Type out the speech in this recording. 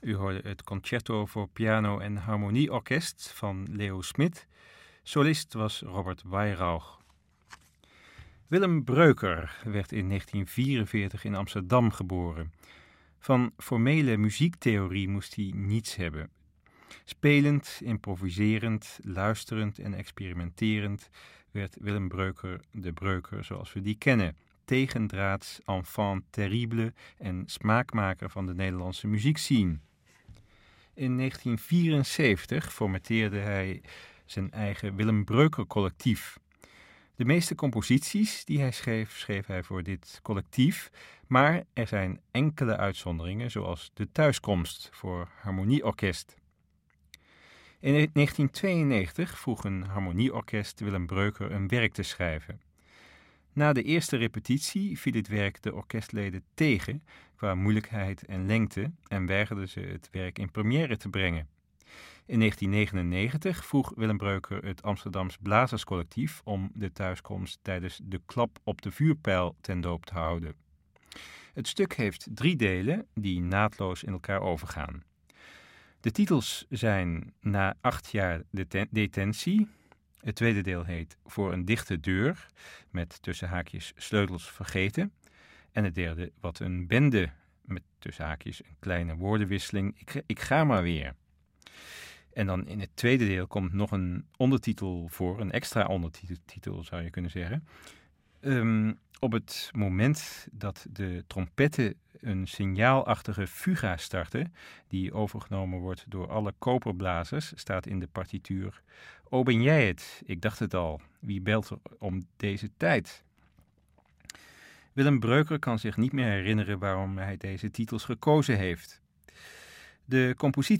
U hoorde het concerto voor piano en harmonieorkest van Leo Smit. Solist was Robert Weyrauch. Willem Breuker werd in 1944 in Amsterdam geboren. Van formele muziektheorie moest hij niets hebben. Spelend, improviserend, luisterend en experimenterend werd Willem Breuker de Breuker zoals we die kennen. Tegendraads, enfant terrible en smaakmaker van de Nederlandse muziekscene. In 1974 formateerde hij zijn eigen Willem Breuker collectief. De meeste composities die hij schreef hij voor dit collectief, maar er zijn enkele uitzonderingen, zoals De Thuiskomst voor harmonieorkest. In 1992 vroeg een harmonieorkest Willem Breuker een werk te schrijven. Na de eerste repetitie viel het werk de orkestleden tegen qua moeilijkheid en lengte en weigerden ze het werk in première te brengen. In 1999 vroeg Willem Breuker het Amsterdams Blazerscollectief om De Thuiskomst tijdens de klap op de vuurpijl ten doop te houden. Het stuk heeft 3 delen die naadloos in elkaar overgaan. De titels zijn Na 8 jaar detentie. Het tweede deel heet Voor een dichte deur, met tussen haakjes sleutels vergeten. En het derde Wat een bende, met tussen haakjes een kleine woordenwisseling. Ik ga maar weer. En dan in het tweede deel komt nog een ondertitel voor, een extra ondertitel zou je kunnen zeggen. Op het moment dat de trompetten een signaalachtige fuga starten, die overgenomen wordt door alle koperblazers, staat in de partituur: O, ben jij het? Ik dacht het al. Wie belt er om deze tijd? Willem Breuker kan zich niet meer herinneren waarom hij deze titels gekozen heeft. De compositie